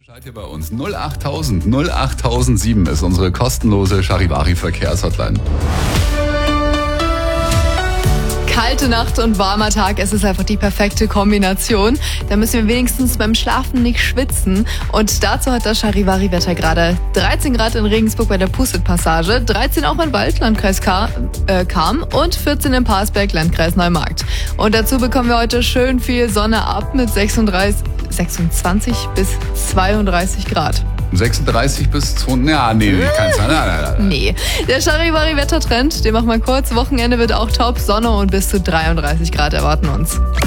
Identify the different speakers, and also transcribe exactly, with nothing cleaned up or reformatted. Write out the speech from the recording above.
Speaker 1: Bescheid hier bei uns. null achttausend null achttausendsieben ist unsere kostenlose Charivari-Verkehrshotline.
Speaker 2: Kalte Nacht und warmer Tag, es ist einfach die perfekte Kombination. Da müssen wir wenigstens beim Schlafen nicht schwitzen. Und dazu hat das Charivari-Wetter gerade dreizehn Grad in Regensburg bei der Pustet-Passage, dreizehn auch in Wald, Landkreis Cham äh, Cham und vierzehn in Parsberg, Landkreis Neumarkt. Und dazu bekommen wir heute schön viel Sonne ab mit sechsunddreißig, sechsundzwanzig bis zweiunddreißig Grad.
Speaker 1: sechsunddreißig bis zwanzig, ja, nee, nee, kein Zeit. Nein, nein, nein.
Speaker 2: Nee, der Charivari-Wettertrend, den machen wir kurz. Wochenende wird auch top, Sonne und bis zu dreiunddreißig Grad erwarten uns.